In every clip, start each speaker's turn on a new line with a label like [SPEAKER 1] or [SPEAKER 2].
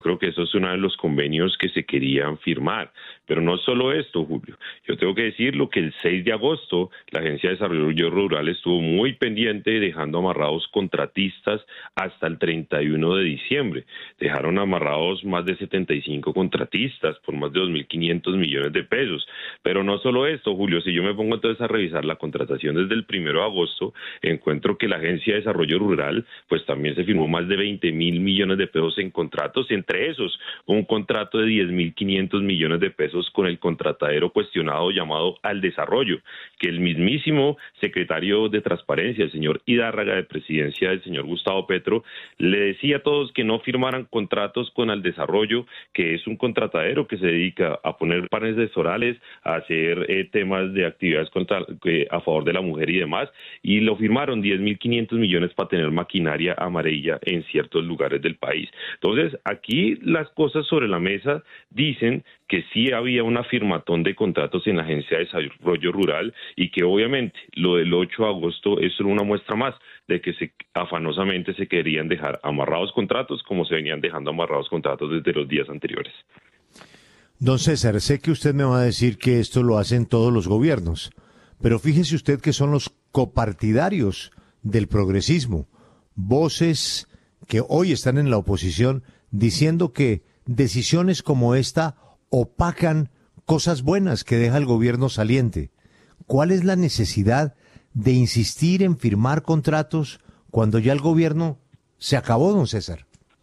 [SPEAKER 1] Creo que eso es uno de los convenios que se querían firmar. Pero no solo esto, Julio. Yo tengo que decirlo que el 6 de agosto la Agencia de Desarrollo Rural estuvo muy pendiente, dejando amarrados contratistas hasta el 31 de diciembre. Dejaron amarrados más de 75 contratistas por más de 2.500 millones de pesos. Pero no solo esto, Julio. Si yo me pongo entonces a revisar la contratación desde el 1 de agosto, encuentro que la Agencia de Desarrollo Rural pues también se firmó más de 20.000 millones de pesos en contratos, entre esos un contrato de 10.500 millones de pesos con el contratadero cuestionado llamado Al Desarrollo, que el mismísimo secretario de Transparencia, el señor Hidárraga, de presidencia del señor Gustavo Petro, le decía a todos que no firmaran contratos con Al Desarrollo, que es un contratadero que se dedica a poner paneles solares, a hacer temas de actividades a favor de la mujer y demás, y lo firmaron 10.500 millones para tener maquinaria amarilla en ciertos lugares del país. Entonces, aquí las cosas sobre la mesa dicen que sí había una firmatón de contratos en la Agencia de Desarrollo Rural y que obviamente lo del 8 de agosto es solo una muestra más de que afanosamente se querían dejar amarrados contratos como se venían dejando amarrados contratos desde los días anteriores.
[SPEAKER 2] Don César, sé que usted me va a decir que esto lo hacen todos los gobiernos, pero fíjese usted que son los copartidarios del progresismo, voces que hoy están en la oposición diciendo que decisiones como esta opacan cosas buenas que deja el gobierno saliente. ¿Cuál es la necesidad de insistir en firmar contratos cuando ya el gobierno se acabó, don César?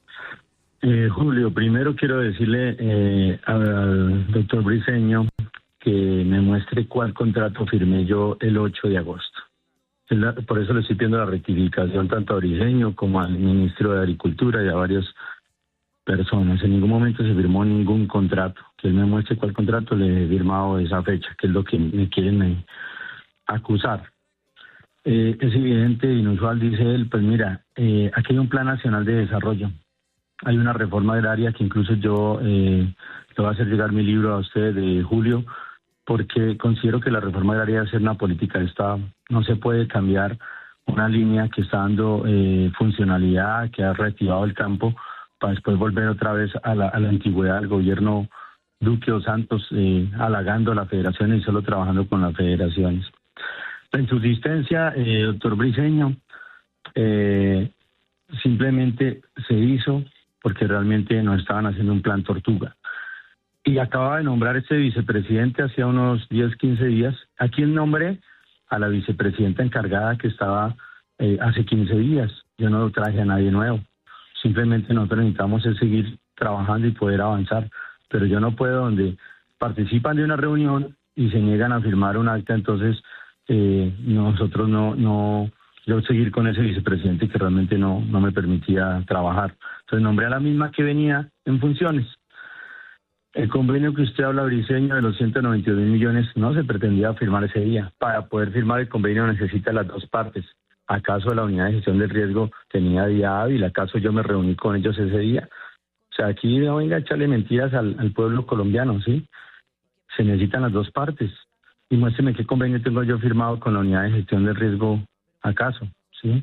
[SPEAKER 3] Julio, primero quiero decirle al doctor Briceño que me muestre cuál contrato firmé yo el 8 de agosto. Por eso le estoy pidiendo la rectificación tanto a Briceño como al ministro de Agricultura y a varias personas. En ningún momento se firmó ningún contrato. Que él me muestre cuál contrato le he firmado esa fecha, que es lo que me quieren acusar. Es evidente, inusual, dice él, pues mira, aquí hay un plan nacional de desarrollo. Hay una reforma agraria que incluso yo le voy a hacer llegar mi libro a usted de Julio, porque considero que la reforma agraria debe ser una política de Estado. No se puede cambiar una línea que está dando funcionalidad, que ha reactivado el campo, para después volver otra vez a la antigüedad del gobierno Duque o Santos, halagando a la federación y solo trabajando con las federaciones. En subsistencia, doctor Briceño, simplemente se hizo porque realmente nos estaban haciendo un plan tortuga. Y acababa de nombrar este vicepresidente hacía unos 10, 15 días. ¿A quién nombré? A la vicepresidenta encargada que estaba hace 15 días. Yo no traje a nadie nuevo. Simplemente nosotros necesitamos es seguir trabajando y poder avanzar. Pero yo no puedo, donde participan de una reunión y se niegan a firmar un acta, entonces nosotros no yo seguir con ese vicepresidente que realmente no me permitía trabajar. Entonces nombré a la misma que venía en funciones. El convenio que usted habla, Briceño, de los 192 millones, no se pretendía firmar ese día. Para poder firmar el convenio necesita las dos partes. ¿Acaso la unidad de gestión del riesgo tenía día hábil? ¿Acaso yo me reuní con ellos ese día? O sea, aquí no venga a echarle mentiras al pueblo colombiano, ¿sí? Se necesitan las dos partes. Y muéstreme qué convenio tengo yo firmado con la unidad de gestión del riesgo, ¿acaso? ¿Sí?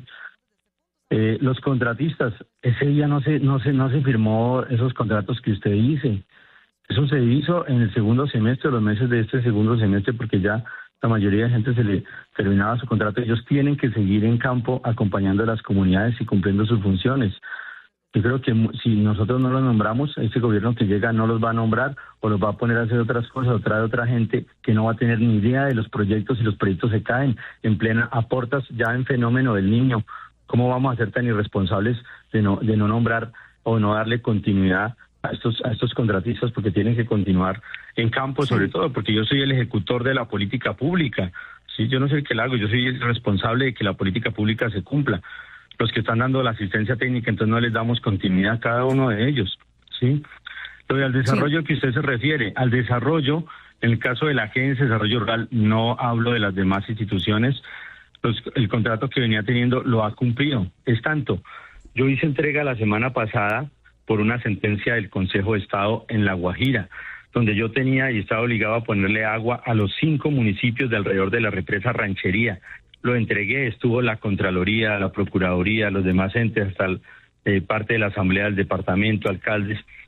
[SPEAKER 3] Los contratistas, ese día no se firmó esos contratos que usted dice. Eso se hizo en el segundo semestre, los meses de este segundo semestre, porque ya la mayoría de gente se le terminaba su contrato. Ellos tienen que seguir en campo acompañando a las comunidades y cumpliendo sus funciones. Yo creo que si nosotros no los nombramos, este gobierno que llega no los va a nombrar o los va a poner a hacer otras cosas, o traer otra gente que no va a tener ni idea de los proyectos, y los proyectos se caen en plena, a portas ya en fenómeno del Niño. ¿Cómo vamos a ser tan irresponsables de no nombrar o no darle continuidad a estos contratistas? Porque tienen que continuar en campo, sobre todo porque yo soy el ejecutor de la política pública. Sí, yo no soy el que la hago, yo soy el responsable de que la política pública se cumpla. Los que están dando la asistencia técnica, entonces no les damos continuidad a cada uno de ellos, ¿sí? Lo del desarrollo que usted se refiere, al desarrollo, en el caso de la Agencia de Desarrollo Rural, no hablo de las demás instituciones, el contrato que venía teniendo lo ha cumplido. Es tanto, yo hice entrega la semana pasada por una sentencia del Consejo de Estado en La Guajira, donde yo tenía y estaba obligado a ponerle agua a los 5 municipios de alrededor de la represa Ranchería. Lo entregué, estuvo la Contraloría, la Procuraduría, los demás entes, hasta parte de la Asamblea del Departamento, alcaldes,